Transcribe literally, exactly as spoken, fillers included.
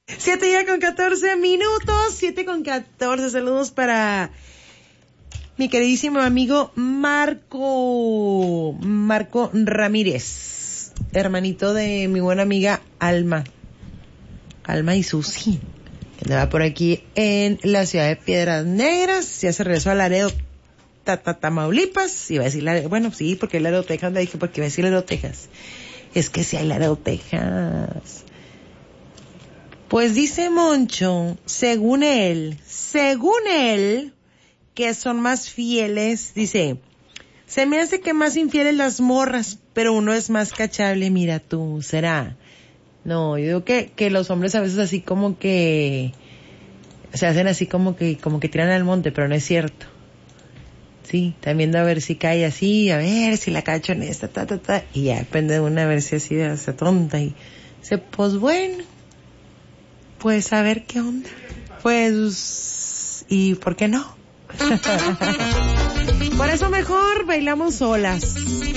Siete ya con catorce minutos, siete con catorce. Saludos para mi queridísimo amigo Marco, Marco Ramírez, hermanito de mi buena amiga Alma, Alma y Susi, que andaba por aquí en la ciudad de Piedras Negras, ya se regresó a Laredo, Tamaulipas, iba a decir Laredo, bueno, sí, porque Laredo, Texas, le dije, porque iba a decir Laredo, Texas, es que sí hay Laredo, Texas. Pues dice Moncho, según él, según él, que son más fieles, dice, se me hace que más infieles las morras, pero uno es más cachable, mira tú, ¿será? No, yo digo que, que los hombres a veces así como que, se hacen así como que, como que tiran al monte, pero no es cierto. Sí, también a ver si cae así, a ver si la cacho en esta, ta, ta, ta, y ya depende de una, a ver si así, esa tonta, y dice, pues bueno, pues a ver qué onda, pues, y ¿por qué no? Por eso mejor bailamos solas.